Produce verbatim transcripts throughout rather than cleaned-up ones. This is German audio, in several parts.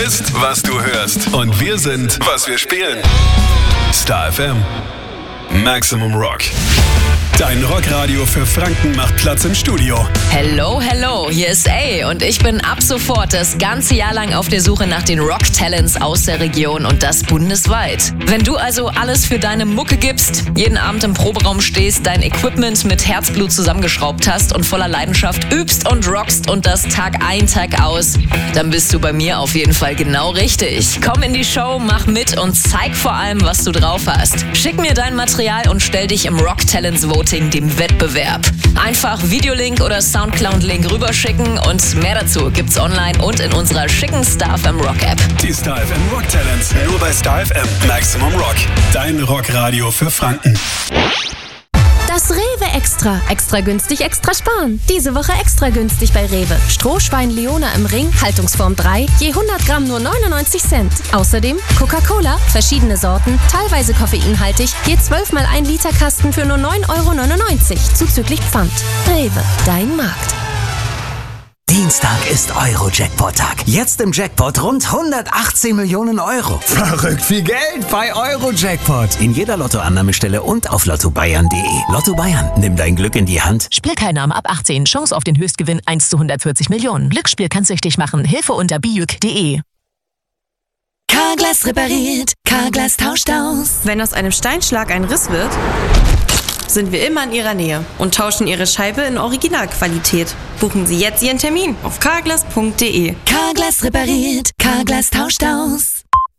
bist, was du hörst. Und wir sind, was wir spielen. Star F M. Maximum Rock. Dein Rockradio für Franken macht Platz im Studio. Hello, hello, hier ist A und ich bin ab sofort das ganze Jahr lang auf der Suche nach den Rock-Talents aus der Region und das bundesweit. Wenn du also alles für deine Mucke gibst, jeden Abend im Proberaum stehst, dein Equipment mit Herzblut zusammengeschraubt hast und voller Leidenschaft übst und rockst und das Tag ein, Tag aus, dann bist du bei mir auf jeden Fall genau richtig. Komm in die Show, mach mit und zeig vor allem, was du drauf hast. Schick mir dein Material und stell dich im Rock-Talents Voting dem Wettbewerb. Einfach Videolink oder Soundcloud-Link rüberschicken und mehr dazu gibt's online und in unserer schicken Star F M Rock App. Die Star F M Rock Talents, nur bei Star F M. Maximum Rock, dein Rockradio für Franken. Das Rewe Extra. Extra günstig, extra sparen. Diese Woche extra günstig bei Rewe. Strohschwein Leona im Ring, Haltungsform drei, je hundert Gramm nur neunundneunzig Cent. Außerdem Coca-Cola, verschiedene Sorten, teilweise koffeinhaltig, je zwölf mal ein Liter Kasten für nur neun Euro neunundneunzig, zuzüglich Pfand. Rewe, dein Markt. Dienstag ist Euro-Jackpot-Tag. Jetzt im Jackpot rund hundertachtzehn Millionen Euro. Verrückt viel Geld bei Euro-Jackpot. In jeder Lottoannahmestelle und auf lotto bayern punkt de. Lotto Bayern, nimm dein Glück in die Hand. Spielteilnahme ab achtzehn. Chance auf den Höchstgewinn eins zu hundertvierzig Millionen. Glücksspiel kann süchtig machen. Hilfe unter bijuk punkt de. Carglass repariert. Carglass tauscht aus. Wenn aus einem Steinschlag ein Riss wird, sind wir immer in Ihrer Nähe und tauschen Ihre Scheibe in Originalqualität. Buchen Sie jetzt Ihren Termin auf carglass punkt de. Carglass repariert. Carglass tauscht aus.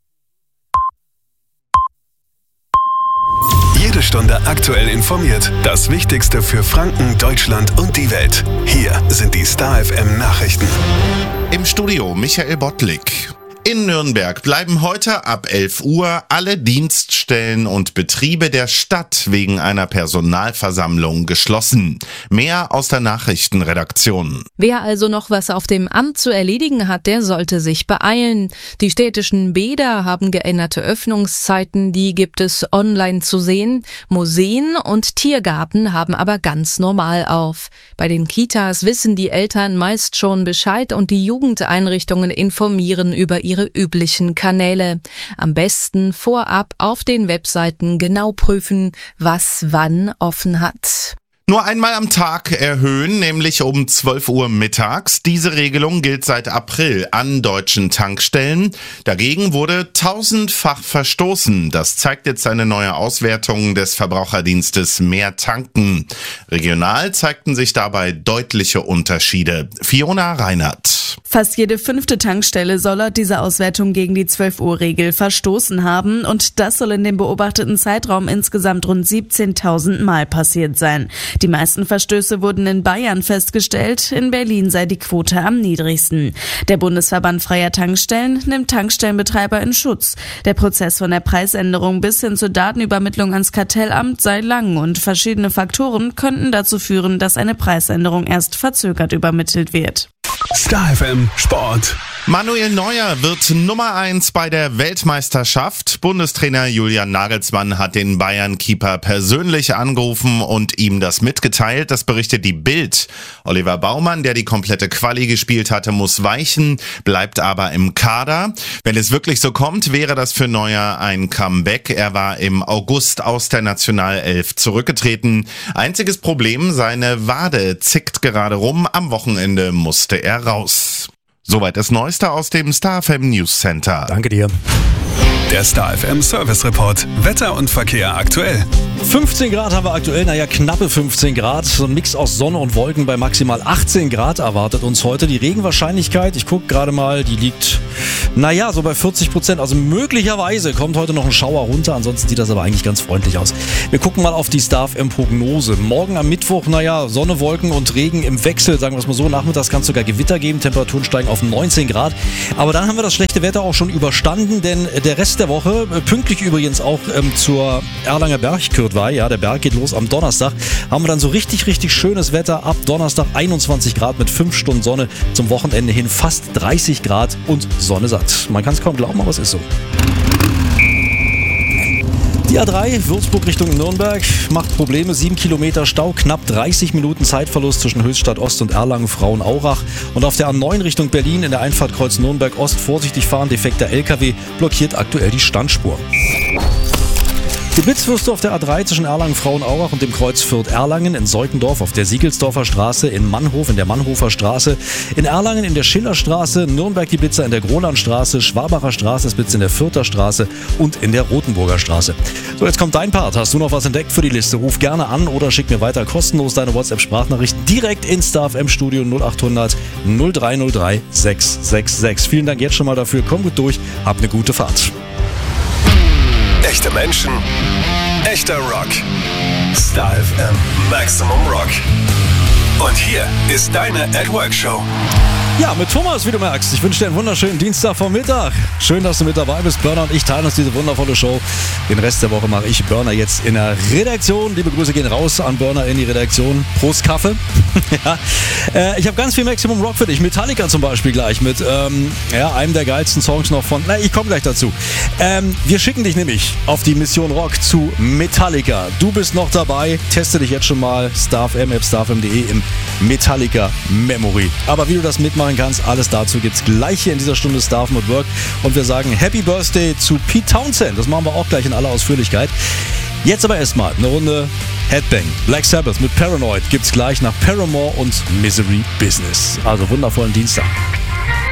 Jede Stunde aktuell informiert. Das Wichtigste für Franken, Deutschland und die Welt. Hier sind die Star F M Nachrichten. Im Studio Michael Bottlik. In Nürnberg bleiben heute ab elf Uhr alle Dienststellen und Betriebe der Stadt wegen einer Personalversammlung geschlossen. Mehr aus der Nachrichtenredaktion. Wer also noch was auf dem Amt zu erledigen hat, der sollte sich beeilen. Die städtischen Bäder haben geänderte Öffnungszeiten, die gibt es online zu sehen. Museen und Tiergarten haben aber ganz normal auf. Bei den Kitas wissen die Eltern meist schon Bescheid und die Jugendeinrichtungen informieren über ihre ihre üblichen Kanäle. Am besten vorab auf den Webseiten genau prüfen, was wann offen hat. Nur einmal am Tag erhöhen, nämlich um zwölf Uhr mittags. Diese Regelung gilt seit April an deutschen Tankstellen. Dagegen wurde tausendfach verstoßen. Das zeigt jetzt eine neue Auswertung des Verbraucherdienstes Mehr Tanken. Regional zeigten sich dabei deutliche Unterschiede. Fiona Reinhardt. Fast jede fünfte Tankstelle soll laut dieser Auswertung gegen die zwölf Uhr Regel verstoßen haben. Und das soll in dem beobachteten Zeitraum insgesamt rund siebzehntausend Mal passiert sein. Die meisten Verstöße wurden in Bayern festgestellt, in Berlin sei die Quote am niedrigsten. Der Bundesverband freier Tankstellen nimmt Tankstellenbetreiber in Schutz. Der Prozess von der Preisänderung bis hin zur Datenübermittlung ans Kartellamt sei lang und verschiedene Faktoren könnten dazu führen, dass eine Preisänderung erst verzögert übermittelt wird. Star F M Sport. Manuel Neuer wird Nummer eins bei der Weltmeisterschaft. Bundestrainer Julian Nagelsmann hat den Bayern-Keeper persönlich angerufen und ihm das mitgeteilt. Das berichtet die Bild. Oliver Baumann, der die komplette Quali gespielt hatte, muss weichen, bleibt aber im Kader. Wenn es wirklich so kommt, wäre das für Neuer ein Comeback. Er war im August aus der Nationalelf zurückgetreten. Einziges Problem, seine Wade zickt gerade rum. Am Wochenende musste er raus. Soweit das Neueste aus dem Star F M News Center. Danke dir. Der Star F M Service Report. Wetter und Verkehr aktuell. fünfzehn Grad haben wir aktuell, naja, knappe fünfzehn Grad. So ein Mix aus Sonne und Wolken bei maximal achtzehn Grad erwartet uns heute. Die Regenwahrscheinlichkeit, ich gucke gerade mal, die liegt, naja, so bei vierzig Prozent. Also möglicherweise kommt heute noch ein Schauer runter. Ansonsten sieht das aber eigentlich ganz freundlich aus. Wir gucken mal auf die Star F M Prognose. Morgen am Mittwoch, naja, Sonne, Wolken und Regen im Wechsel, sagen wir es mal so. Nachmittags kann es sogar Gewitter geben. Temperaturen steigen auf neunzehn Grad. Aber dann haben wir das schlechte Wetter auch schon überstanden, denn der Rest der Woche, pünktlich übrigens auch ähm, zur Erlanger Bergkürtwei, ja, der Berg geht los am Donnerstag, haben wir dann so richtig, richtig schönes Wetter. Ab Donnerstag einundzwanzig Grad mit fünf Stunden Sonne, zum Wochenende hin fast dreißig Grad und Sonne satt. Man kann es kaum glauben, aber es ist so. Die A drei, Würzburg Richtung Nürnberg, macht Probleme. sieben Kilometer Stau, knapp dreißig Minuten Zeitverlust zwischen Höchstadt Ost und Erlangen-Frauenaurach. Und auf der A neun Richtung Berlin in der Einfahrt Kreuz Nürnberg Ost vorsichtig fahren. Defekter L K W blockiert aktuell die Standspur. Geblitzt wirst du auf der A drei zwischen Erlangen-Frauenaurach und dem Kreuz Fürth-Erlangen, in Seutendorf auf der Siegelsdorfer Straße, in Mannhof in der Mannhofer Straße, in Erlangen in der Schillerstraße, Nürnberg die Blitzer in der Grolandstraße, Schwabacher Straße ist Blitz in der Fürther Straße und in der Rotenburger Straße. So, jetzt kommt dein Part. Hast du noch was entdeckt für die Liste? Ruf gerne an oder schick mir weiter kostenlos deine WhatsApp-Sprachnachricht direkt ins Star F M Studio null acht hundert null drei null drei sechs sechs sechs. Vielen Dank jetzt schon mal dafür. Komm gut durch. Hab eine gute Fahrt. Echte Menschen, echter Rock. Star F M Maximum Rock. Und hier ist deine At Work Show. Ja, mit Thomas, wie du merkst. Ich wünsche dir einen wunderschönen Dienstagvormittag. Schön, dass du mit dabei bist. Burner und ich teilen uns diese wundervolle Show. Den Rest der Woche mache ich Burner jetzt in der Redaktion. Liebe Grüße gehen raus an Burner in die Redaktion. Prost Kaffee. ja. äh, ich habe ganz viel Maximum Rock für dich. Metallica zum Beispiel gleich mit ähm, ja, einem der geilsten Songs noch von... Na, ich komme gleich dazu. Ähm, wir schicken dich nämlich auf die Mission Rock zu Metallica. Du bist noch dabei. Teste dich jetzt schon mal. Star F M, App starfm punkt de im Metallica Memory. Aber wie du das mitmachst, kannst. Alles dazu gibt's gleich hier in dieser Stunde Star F M at Work. Und wir sagen Happy Birthday zu Pete Townsend. Das machen wir auch gleich in aller Ausführlichkeit. Jetzt aber erstmal eine Runde Headbang. Black Sabbath mit Paranoid gibt's gleich nach Paramore und Misery Business. Also wundervollen Dienstag.